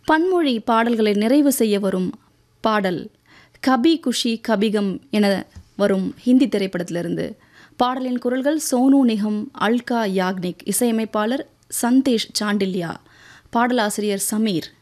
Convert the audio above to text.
பன்மொழி பாடல்களை நிறைவு செய்ய வரும் பாடல் கபி குஷி கபிகம் என வரும் ஹிந்தி திரைப்படத்திலிருந்து. பாடலின் குரல்கள் சோனு நிகம், அல்கா யாக்னிக், இசையமைப்பாளர் சந்தேஷ் சாண்டில்யா, பாடலாசிரியர் சமீர்.